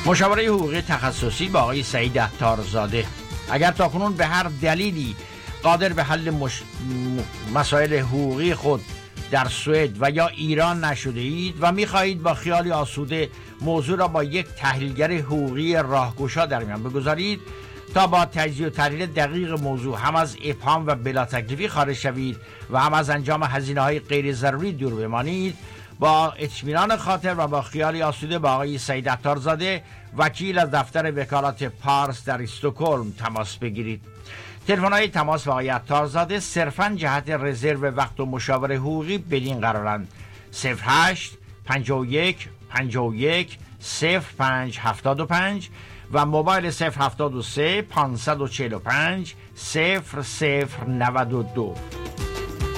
مشاوره حقوقی تخصصی با آقای سعید عطارزاده. اگر تاکنون به هر دلیلی قادر به حل مسائل حقوقی خود در سوئد و یا ایران نشده اید و می‌خواهید با خیالی آسوده موضوع را با یک تحلیلگر حقوقی راهگشا در میان بگذارید تا با تجزیه و تحلیل دقیق موضوع هم از ابهام و بلا تکلیفی خارج شوید و هم از انجام هزینه‌های غیر ضروری دور بمانید، با اطمینان خاطر و با خیالی آسوده با آقای سعید عطارزاده وکیل از دفتر وکالت پارس در استکهلم تماس بگیرید. تلفن‌های تماس با آقای عطارزاده صرفاً جهت رزرو وقت و مشاوره حقوقی بدین قرارند: 08 51 51 0575 و موبایل 073 545 0092.